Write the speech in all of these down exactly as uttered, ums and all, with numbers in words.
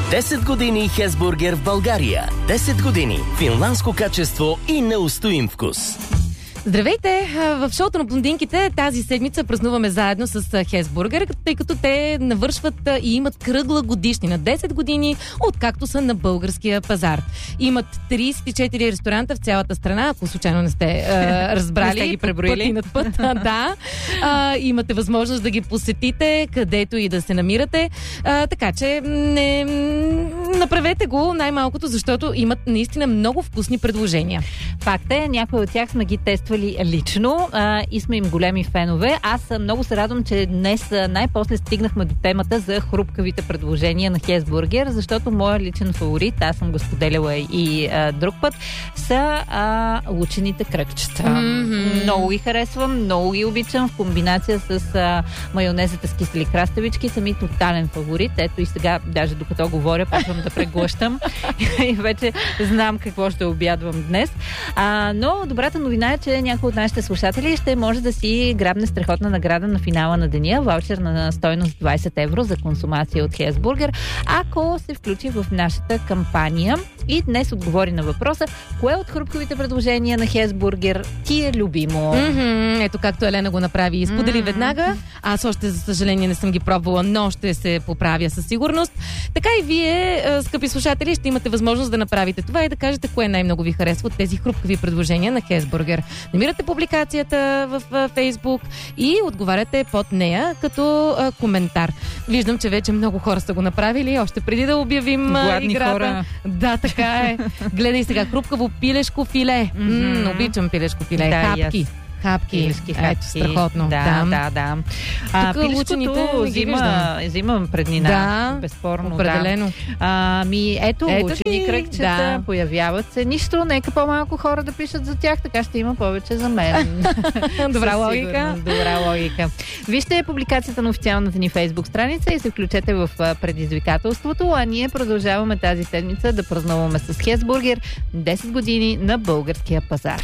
десет години Хесбургер в България. десет години финландско качество и неустоим вкус. Здравейте! В шоуто на блондинките тази седмица празнуваме заедно с Хесбургер, тъй като те навършват и имат кръгла годишнина. десет години, откакто са на българския пазар. Имат тридесет и четири ресторанта в цялата страна, ако случайно не сте а, разбрали. Не сте ги преброили. Път път, да. А, имате възможност да ги посетите, където и да се намирате. А, така че не, направете го най-малкото, защото имат наистина много вкусни предложения. Факт е, някои от тях сме ги тествали лично а, и сме им големи фенове. Аз много се радвам, че днес най-после стигнахме до темата за хрупкавите предложения на Хесбургер, защото моят личен фаворит, аз съм го споделяла и а, друг път, са а, лучените кръгчета. Mm-hmm. Много ги харесвам, много ги обичам в комбинация с а, майонезата с кисели краставички, са ми тотален фаворит. Ето и сега, даже докато говоря, почвам да преглъщам и вече знам какво ще обядвам днес. А, но добрата новина е, че някой от нашите слушатели ще може да си грабне страхотна награда на финала на деня, ваучер на стойност двадесет евро за консумация от Хесбургер, ако се включи в нашата кампания и днес отговори на въпроса: кое от хрупкавите предложения на Хесбургер ти е любимо? Mm-hmm. Ето както Елена го направи и сподели mm-hmm. веднага. Аз още, за съжаление, не съм ги пробвала, но ще се поправя със сигурност. Така и вие, скъпи слушатели, ще имате възможност да направите това и да кажете кое най-много ви харесва от тези хрупкави предложения на Хесбургер. Намирате публикацията в Фейсбук и отговаряте под нея като а, коментар. Виждам, че вече много хора са го направили, още преди да обявим Гладни играта. Хора. Да, така е. Гледай сега, хрупкаво пилешко филе. Mm-hmm. М, обичам пилешко филе. Да, хапки. Хапки. Пилешки хапки. Ето, страхотно. Да, да, да. да. А, пилешкото взима, взимам преднина. Да, безспорно. определено. Да. А, ми, ето, ето учени ви, кръгчета, да. Появяват се. Нищо, нека по-малко хора да пишат за тях, така ще има повече за мен. Добра логика. Добра логика. Вижте публикацията на официалната ни Фейсбук страница и се включете в предизвикателството, а ние продължаваме тази седмица да празнуваме с Хесбургер десет години на българския пазар.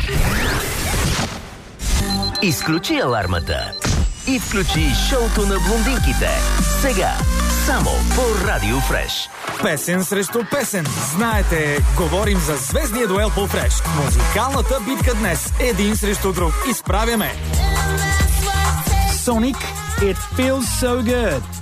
Изключи алармата и включи шоуто на блондинките. Сега, само по Радио Фреш. Песен срещу песен. Знаете, говорим за звездния дуел по Фреш. Музикалната битка днес. Един срещу друг. Изправяме Sonic, It Feels So Good.